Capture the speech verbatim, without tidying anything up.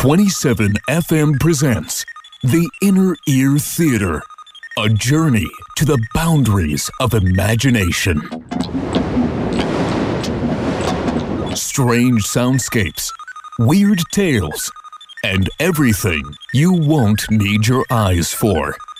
twenty-seven F M presents The Inner Ear Theater, a journey to the boundaries of imagination. Strange soundscapes, weird tales, and everything you won't need your eyes for.